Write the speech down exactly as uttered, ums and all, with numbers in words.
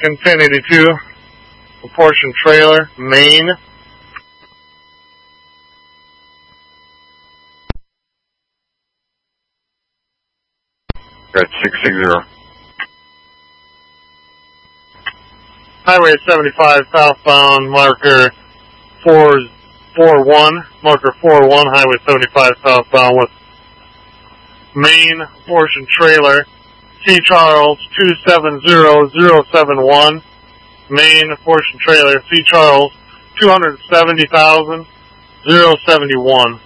Lincoln ten eighty-two, a portion trailer, Maine. Got six six zero. Highway seventy-five southbound, marker four four one, marker four one, Highway seventy-five southbound with Maine portion trailer, C. Charles two seven zero zero seven one, Maine portion trailer, C. Charles two hundred seventy thousand seven one.